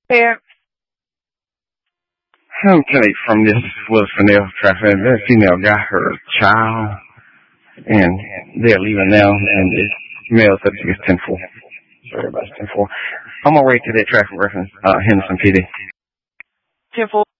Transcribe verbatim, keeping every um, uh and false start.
Fair. I'm Kenny from this was Fennell traffic. That female got her child, and they're leaving now, and the male subject is ten four. Sorry about ten four. I'm on my way to that traffic reference, uh, Henderson P D. ten four.